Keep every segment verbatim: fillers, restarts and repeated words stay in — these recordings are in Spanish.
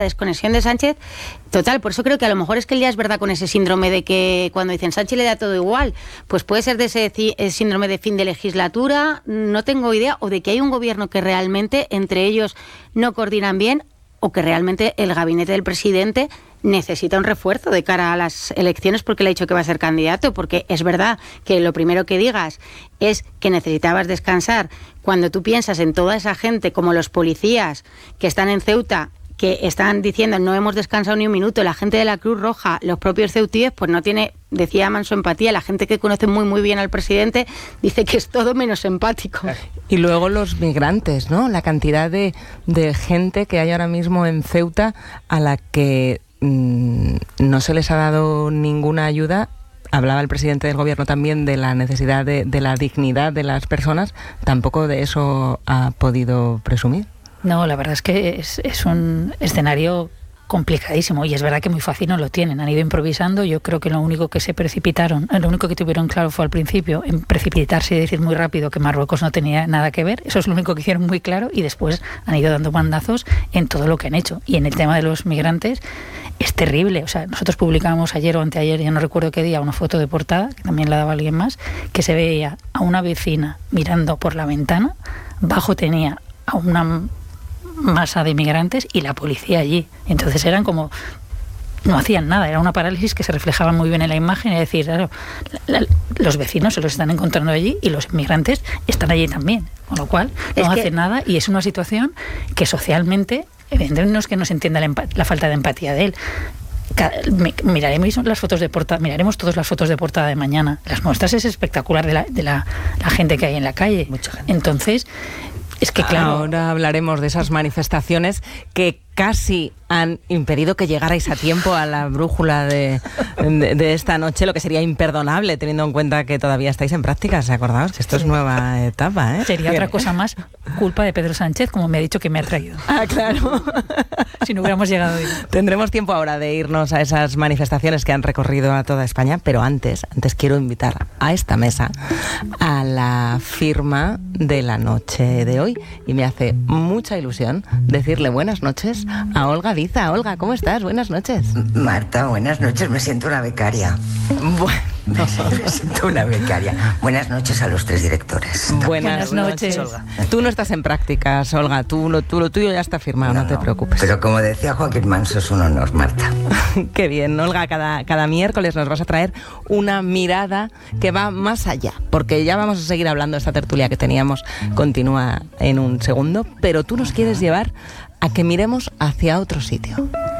desconexión de Sánchez total. Por eso creo que a lo mejor es que él ya es verdad con ese síndrome de que cuando dicen Sánchez le da todo igual, pues puede ser de ese síndrome de fin de legislatura, no tengo idea, o de que hay un gobierno que realmente entre ellos no coordinan bien, o que realmente el gabinete del presidente necesita un refuerzo de cara a las elecciones porque le ha dicho que va a ser candidato, porque es verdad que lo primero que digas es que necesitabas descansar cuando tú piensas en toda esa gente como los policías que están en Ceuta, que están diciendo no hemos descansado ni un minuto, la gente de la Cruz Roja, los propios ceutíes, pues no tiene, decía Manso, empatía. La gente que conoce muy muy bien al presidente dice que es todo menos empático. Y luego los migrantes, ¿no? La cantidad de, de gente que hay ahora mismo en Ceuta a la que mmm, no se les ha dado ninguna ayuda. Hablaba el presidente del gobierno también de la necesidad de, de la dignidad de las personas. Tampoco de eso ha podido presumir. No, la verdad es que es, es un escenario complicadísimo y es verdad que muy fácil no lo tienen. Han ido improvisando. Yo creo que lo único que se precipitaron, lo único que tuvieron claro fue al principio en precipitarse y decir muy rápido que Marruecos no tenía nada que ver. Eso es lo único que hicieron muy claro y después han ido dando bandazos en todo lo que han hecho. Y en el tema de los migrantes es terrible. O sea, nosotros publicamos ayer o anteayer, ya no recuerdo qué día, una foto de portada, que también la daba alguien más, que se veía a una vecina mirando por la ventana, bajo tenía a una masa de migrantes y la policía allí. Entonces eran como, no hacían nada, era una parálisis que se reflejaba muy bien en la imagen, es decir, claro, la, la, los vecinos se los están encontrando allí y los migrantes están allí también, con lo cual no hacen que... nada y es una situación que socialmente, evidentemente no es que no se entienda la, empa- la falta de empatía de él. Miraremos las fotos de portada, miraremos todas las fotos de portada de mañana. Las nuestras es espectacular de la, de la, la gente que hay en la calle. Mucha gente. Entonces, es que claro. Ahora hablaremos de esas manifestaciones que casi han impedido que llegarais a tiempo a la brújula de, de, de esta noche, lo que sería imperdonable teniendo en cuenta que todavía estáis en prácticas. Acordaos que esto sí. Es nueva etapa, ¿eh? Sería otra cosa más culpa de Pedro Sánchez, como me ha dicho que me ha traído. Ah, claro. Si no hubiéramos llegado hoy. Tendremos tiempo ahora de irnos a esas manifestaciones que han recorrido a toda España, pero antes, antes quiero invitar a esta mesa a la firma de la noche de hoy y me hace mucha ilusión decirle buenas noches a Olga Diza. Olga, ¿cómo estás? Buenas noches. Marta, buenas noches. Me siento una becaria. Bueno. Me siento una becaria. Buenas noches a los tres directores. Buenas, buenas noches, noches, Olga. Tú no estás en prácticas, Olga. Tú lo, tú, lo tuyo ya está firmado, no, no te no, preocupes. Pero como decía Joaquín Manso, es un honor, Marta. Qué bien, Olga. Cada, cada miércoles nos vas a traer una mirada que va más allá, porque ya vamos a seguir hablando. Esta tertulia que teníamos continúa en un segundo, pero tú nos quieres llevar a que miremos hacia otro sitio.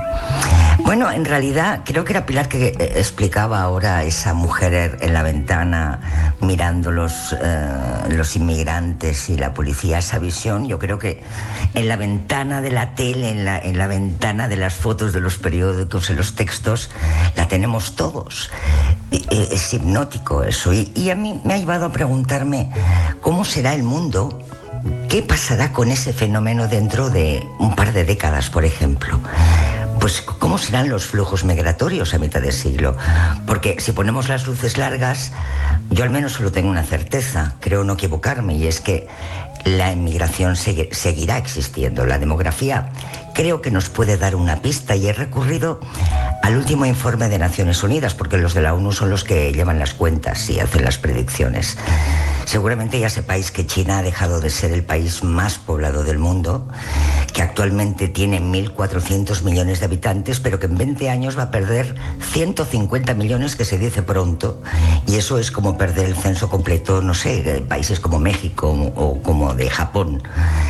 Bueno, en realidad creo que era Pilar que eh, explicaba ahora esa mujer en la ventana mirando los, eh, los inmigrantes y la policía, esa visión. Yo creo que en la ventana de la tele, en la, en la ventana de las fotos de los periódicos, en los textos, la tenemos todos. Y, es hipnótico eso. Y, y a mí me ha llevado a preguntarme cómo será el mundo. ¿Qué pasará con ese fenómeno dentro de un par de décadas, por ejemplo? Pues cómo serán los flujos migratorios a mitad de siglo. Porque si ponemos las luces largas, yo al menos solo tengo una certeza, creo no equivocarme, y es que la inmigración segui- seguirá existiendo. La demografía creo que nos puede dar una pista y he recurrido al último informe de Naciones Unidas, porque los de la ONU son los que llevan las cuentas y hacen las predicciones. Seguramente ya sepáis que China ha dejado de ser el país más poblado del mundo, que actualmente tiene mil cuatrocientos millones de habitantes, pero que en veinte años va a perder ciento cincuenta millones, que se dice pronto, y eso es como perder el censo completo, no sé, de países como México o como de Japón.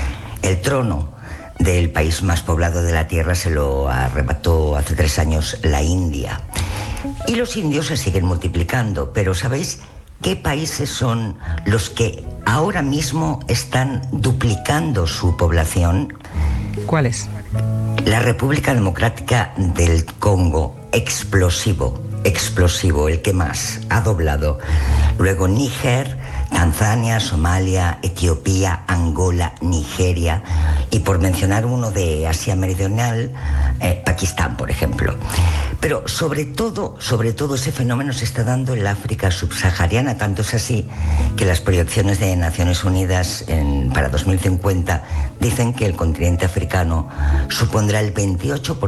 El trono del país más poblado de la Tierra se lo arrebató hace tres años la India. Y los indios se siguen multiplicando, pero ¿sabéis qué países son los que ahora mismo están duplicando su población? ¿Cuáles? La República Democrática del Congo, explosivo, explosivo, el que más ha doblado. Luego Níger, Tanzania, Somalia, Etiopía, Angola, Nigeria y por mencionar uno de Asia Meridional, eh, Pakistán, por ejemplo. Pero sobre todo, sobre todo ese fenómeno se está dando en la África subsahariana, tanto es así que las proyecciones de Naciones Unidas en, para dos mil cincuenta dicen que el continente africano supondrá el veintiocho por ciento